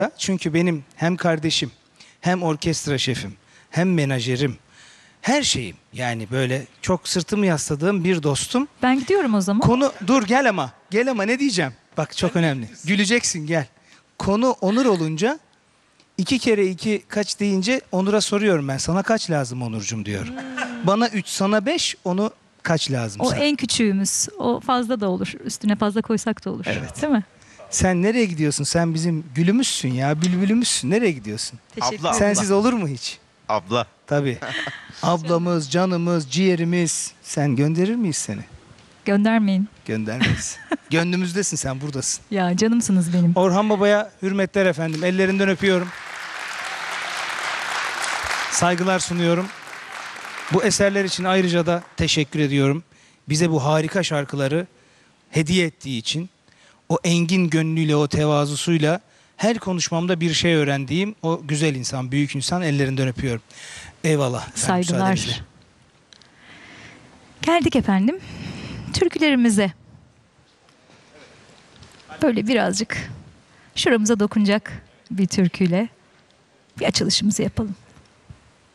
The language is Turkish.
Çünkü benim hem kardeşim, hem orkestra şefim, hem menajerim, her şeyim. Yani böyle çok sırtımı yasladığım bir dostum. Ben gidiyorum o zaman. Konu dur gel ama. Gel ama ne diyeceğim? Bak çok önemli. Güleceksin gel. Konu Onur olunca 2 kere 2 kaç deyince Onur'a soruyorum ben. Sana kaç lazım Onurcuğum diyor. Bana 3 sana 5 onu kaç lazım O sana? en küçüğümüz. O fazla da olur. Üstüne fazla koysak da olur. Evet. Değil mi? Sen nereye gidiyorsun? Sen bizim gülümüzsün ya, bülbülümüzsün. Nereye gidiyorsun? Teşekkür Abla. ederim. Sensiz olur mu hiç? Abla. Tabii. Ablamız, canımız, ciğerimiz. Sen gönderir miyiz seni? Göndermeyin. Göndermeyiz. Gönlümüzdesin sen, buradasın. Ya canımsınız benim. Orhan Baba'ya hürmetler efendim. Ellerinden öpüyorum. Saygılar sunuyorum. Bu eserler için ayrıca da teşekkür ediyorum. Bize bu harika şarkıları hediye ettiği için, o engin gönlüyle, o tevazusuyla her konuşmamda bir şey öğrendiğim o güzel insan, büyük insan, ellerinden öpüyorum. Eyvallah. efendim, Saygılar. müsaadenizle. Geldik efendim. Türkülerimize. Böyle birazcık şuramıza dokunacak bir türküyle bir açılışımızı yapalım.